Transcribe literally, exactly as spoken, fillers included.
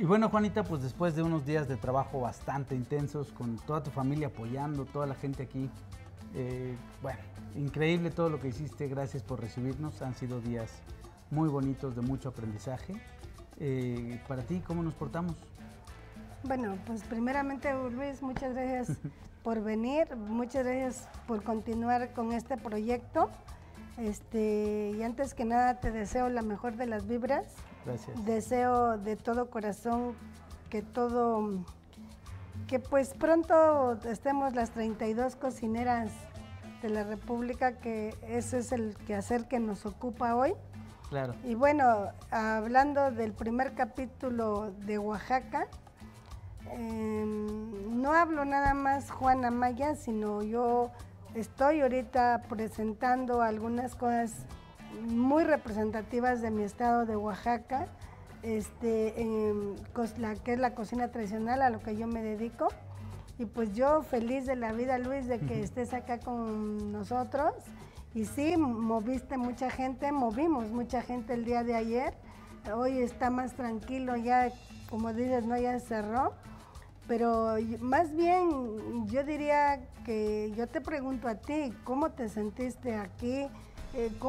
Y bueno, Juanita, pues después de unos días de trabajo bastante intensos, con toda tu familia apoyando, toda la gente aquí, eh, bueno, increíble todo lo que hiciste, gracias por recibirnos, han sido días muy bonitos, de mucho aprendizaje. Eh, para ti, ¿cómo nos portamos? Bueno, pues primeramente, Luis, muchas gracias por venir, muchas gracias por continuar con este proyecto. Este, y antes que nada te deseo la mejor de las vibras. Gracias. Deseo de todo corazón que todo, que pues pronto estemos las treinta y dos cocineras de la República, que ese es el quehacer que nos ocupa hoy. Claro. Y bueno, hablando del primer capítulo de Oaxaca, eh, no hablo nada más Juana Maya, sino yo estoy ahorita presentando algunas cosas muy representativas de mi estado de Oaxaca, este, eh, la, que es la cocina tradicional, a lo que yo me dedico. Y pues yo feliz de la vida, Luis, de que estés acá con nosotros. Y sí, moviste mucha gente, movimos mucha gente el día de ayer. Hoy está más tranquilo, ya como dices, no, ya cerró. Pero más bien yo diría que yo te pregunto a ti, ¿cómo te sentiste aquí? Eh,